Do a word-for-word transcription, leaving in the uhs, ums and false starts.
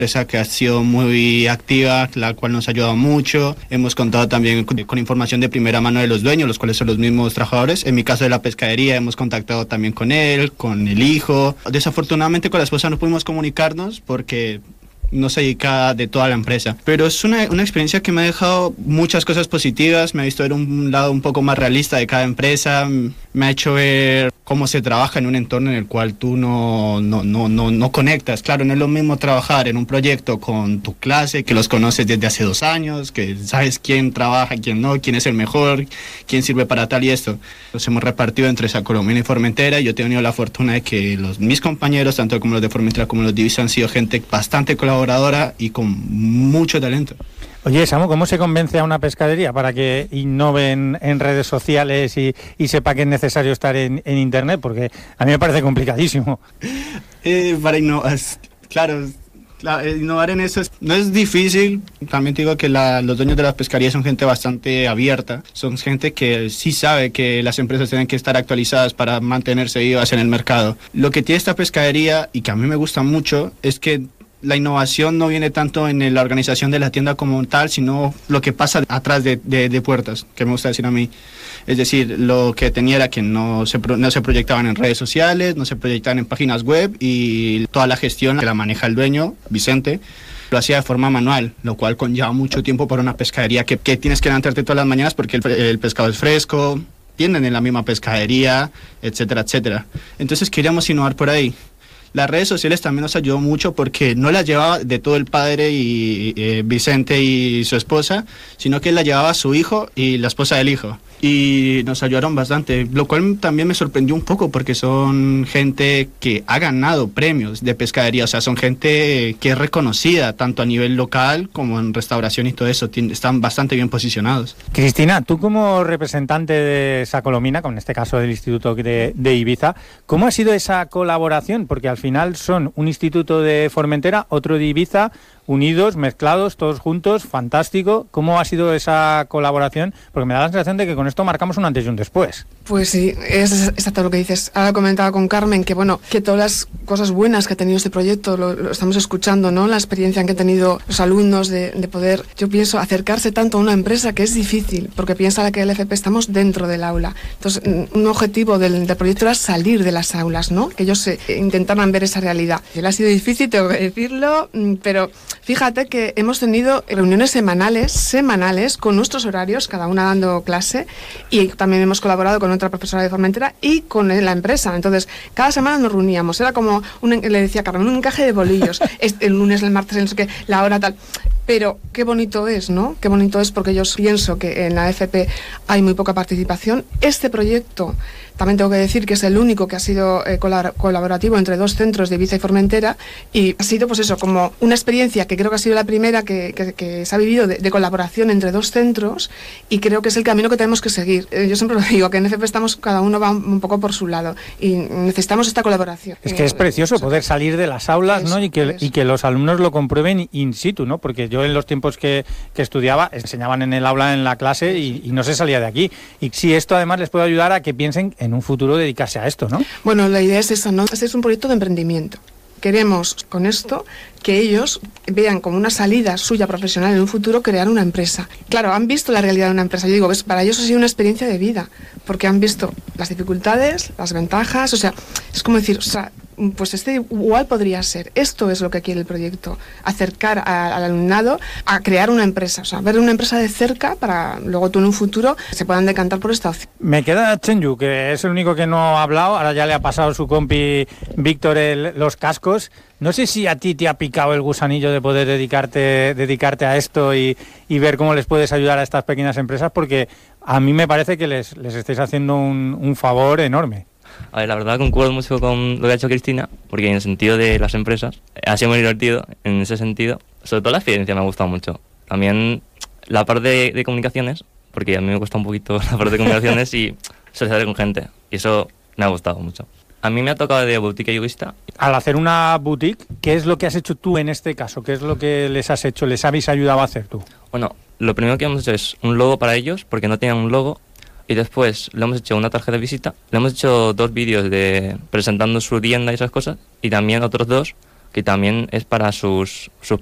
Esa que ha sido muy activa, la cual nos ha ayudado mucho. Hemos contado también con, con información de primera mano de los dueños, los cuales son los mismos trabajadores. En mi caso de la pescadería, hemos contactado también con él, con el hijo. Desafortunadamente con la esposa no pudimos comunicarnos porque no se dedica de toda la empresa. Pero es una, una experiencia que me ha dejado muchas cosas positivas, me ha visto ver un lado un poco más realista de cada empresa, me ha hecho ver cómo se trabaja en un entorno en el cual tú no, no, no, no, no conectas. Claro, no es lo mismo trabajar en un proyecto con tu clase, que los conoces desde hace dos años, que sabes quién trabaja, quién no, quién es el mejor, quién sirve para tal y esto. Nos hemos repartido entre Sacolomina y Formentera y yo he tenido la fortuna de que los, mis compañeros, tanto como los de Formentera como los de Ibiza, han sido gente bastante colaboradora y con mucho talento. Oye, Samu, ¿cómo se convence a una pescadería para que innoven en redes sociales y, y sepa que es necesario estar en, en Internet? Porque a mí me parece complicadísimo. Eh, para innovar, claro, claro, innovar en eso es, no es difícil. También te digo que la, los dueños de las pescaderías son gente bastante abierta. Son gente que sí sabe que las empresas tienen que estar actualizadas para mantenerse vivas en el mercado. Lo que tiene esta pescadería, y que a mí me gusta mucho, es que la innovación no viene tanto en la organización de la tienda como tal, sino lo que pasa atrás de, de, de puertas, que me gusta decir a mí. Es decir, lo que tenía era que no se, no se proyectaban en redes sociales, no se proyectaban en páginas web y toda la gestión que la maneja el dueño, Vicente, lo hacía de forma manual, lo cual conlleva mucho tiempo para una pescadería que, que tienes que levantarte todas las mañanas porque el, el pescado es fresco, tienden en la misma pescadería, etcétera, etcétera. Entonces queríamos innovar por ahí. Las redes sociales también nos ayudó mucho porque no las llevaba de todo el padre y eh, Vicente y su esposa, sino que la llevaba su hijo y la esposa del hijo. Y nos ayudaron bastante, lo cual también me sorprendió un poco porque son gente que ha ganado premios de pescadería, o sea, son gente que es reconocida tanto a nivel local como en restauración y todo eso, están bastante bien posicionados. Cristina, tú como representante de Sacolomina, con este caso del Instituto de, de Ibiza, ¿cómo ha sido esa colaboración? Porque al final son un instituto de Formentera, otro de Ibiza, unidos, mezclados, todos juntos, fantástico. ¿Cómo ha sido esa colaboración? Porque me da la sensación de que con esto marcamos un antes y un después. Pues sí, es exacto lo que dices. Ahora comentaba con Carmen que bueno, que todas las cosas buenas que ha tenido este proyecto lo, lo estamos escuchando, ¿no? La experiencia que han tenido los alumnos de, de poder, yo pienso, acercarse tanto a una empresa que es difícil, porque piensa que el F P estamos dentro del aula. Entonces, un objetivo del, del proyecto era salir de las aulas, ¿no? Que ellos se, intentaran ver esa realidad. Y ha sido difícil, tengo que decirlo, pero fíjate que hemos tenido reuniones semanales, semanales, con nuestros horarios, cada una dando clase, y también hemos colaborado con otra profesora de Formentera y con la empresa. Entonces, cada semana nos reuníamos, era como, un, le decía a Carmen, un encaje de bolillos, el lunes, el martes, el no sé qué, la hora tal. Pero qué bonito es, ¿no? Qué bonito es porque yo pienso que en la F P hay muy poca participación. Este proyecto, también tengo que decir que es el único que ha sido eh, colaborativo entre dos centros de Ibiza y Formentera, y ha sido pues eso, como una experiencia que creo que ha sido la primera que, que, que se ha vivido de, de colaboración entre dos centros, y creo que es el camino que tenemos que seguir. Eh, yo siempre lo digo, que en F P estamos, cada uno va un, un poco por su lado y necesitamos esta colaboración. Es que es precioso poder salir de las aulas, ¿no? Y que, y que los alumnos lo comprueben in situ, ¿no? Porque yo en los tiempos que, que estudiaba enseñaban en el aula, en la clase, y, y no se salía de aquí. Y si esto además les puede ayudar a que piensen en un futuro dedicarse a esto, ¿no? Bueno, la idea es esa, ¿no? Este es un proyecto de emprendimiento. Queremos con esto que ellos vean como una salida suya profesional en un futuro, crear una empresa. Claro, han visto la realidad de una empresa. Yo digo, ¿ves? Para ellos ha sido una experiencia de vida, porque han visto las dificultades, las ventajas, o sea, es como decir, o sea, pues este igual podría ser. Esto es lo que quiere el proyecto, acercar a, al alumnado a crear una empresa, o sea, ver una empresa de cerca para luego tú en un futuro se puedan decantar por esta opción. Me queda Chenyu, que es el único que no ha hablado, ahora ya le ha pasado su compi Víctor el, los cascos. No sé si a ti te ha picado el gusanillo de poder dedicarte, dedicarte a esto y, y ver cómo les puedes ayudar a estas pequeñas empresas, porque a mí me parece que les, les estáis haciendo un, un favor enorme. A ver, la verdad concuerdo mucho con lo que ha hecho Cristina, porque en el sentido de las empresas ha sido muy divertido en ese sentido. Sobre todo la experiencia me ha gustado mucho. También la parte de, de comunicaciones, porque a mí me cuesta un poquito la parte de comunicaciones y socializar con gente, y eso me ha gustado mucho. A mí me ha tocado de boutique yoguista. Al hacer una boutique, ¿qué es lo que has hecho tú en este caso? ¿Qué es lo que les has hecho, les habéis ayudado a hacer tú? Bueno, lo primero que hemos hecho es un logo para ellos, porque no tenían un logo. Y después le hemos hecho una tarjeta de visita, le hemos hecho dos vídeos de presentando su tienda y esas cosas, y también otros dos que también es para sus, sus